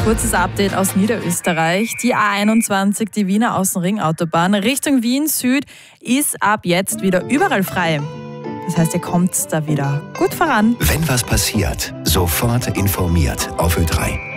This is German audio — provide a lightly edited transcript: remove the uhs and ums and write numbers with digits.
Kurzes Update aus Niederösterreich. Die A21, die Wiener Außenringautobahn Richtung Wien Süd, ist ab jetzt wieder überall frei. Das heißt, ihr kommt da wieder gut voran. Wenn was passiert, sofort informiert auf Ö3.